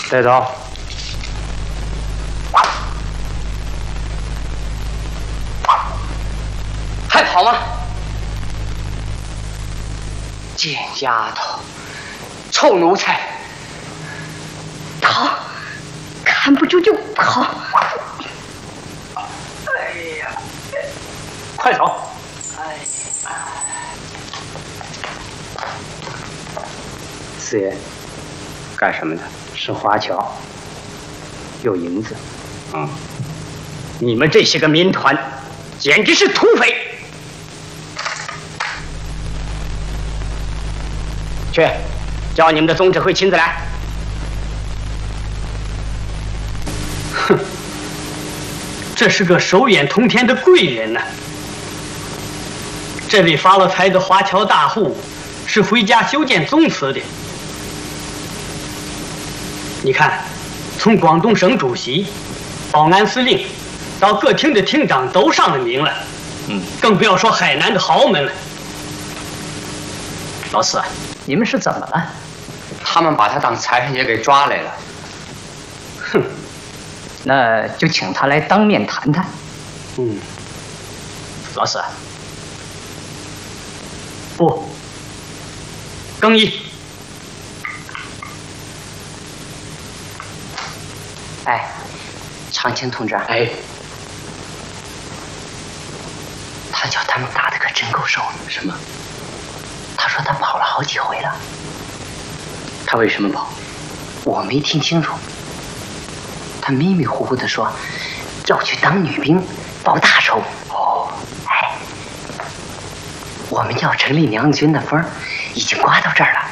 带走。 还跑吗？贱丫头，臭奴才！ 跑，看不住就跑。 哎呀， 快走！ 哎呀， 四爷， 干什么的？ 是华侨，有银子。 你们这些个民团，简直是土匪！去，叫你们的总指挥亲自来。 哼，这是个手眼通天的贵人呐！这位发了财的华侨大户是回家修建宗祠的。你看，从广东省主席、保安司令到各厅的厅长都上了名了。更不要说海南的豪门了。老四，你们是怎么了？ 他们把他当财神爷给抓来了。 哼， 那就请他来当面谈谈。 老四，不，更衣。 哎，长青同志， 哎， 他叫他们打的可真够手的。 什么？ 他说他跑了好几回了。 他为什么跑？ 我没听清楚。他迷迷糊糊地说要去当女兵，报大仇。 哦， 哎，我们要成立娘军的风已经刮到这儿了。